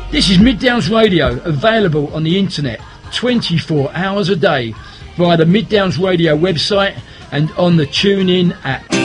This is Mid Downs Radio, available on the internet 24 hours a day via the Mid Downs Radio website and on the TuneIn app.